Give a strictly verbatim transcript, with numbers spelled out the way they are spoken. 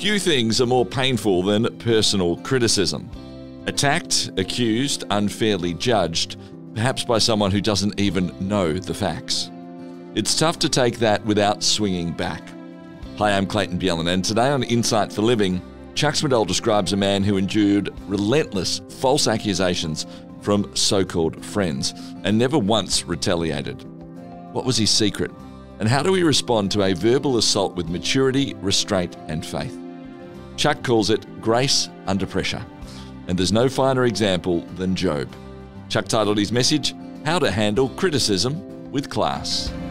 Few things are more painful than personal criticism. Attacked, accused, unfairly judged, perhaps by someone who doesn't even know the facts. It's tough to take that without swinging back. Hi, I'm Clayton Bjelland, and today on Insight for Living, Chuck Swindoll describes a man who endured relentless false accusations from so-called friends and never once retaliated. What was his secret? And how do we respond to a verbal assault with maturity, restraint, and faith? Chuck calls it grace under pressure. And there's no finer example than Job. Chuck titled his message, How to Handle Criticism with Class.